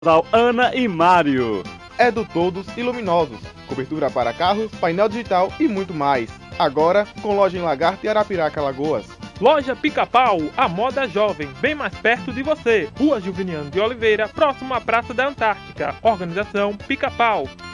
Casal Ana e Mário. É do Todos e Luminosos. Cobertura para carros, painel digital e muito mais. Agora com loja em Lagarto e Arapiraca, Alagoas. Loja Pica-Pau, a moda jovem, bem mais perto de você. Rua Juveniano de Oliveira, próximo à Praça da Antártica. Organização Pica-Pau.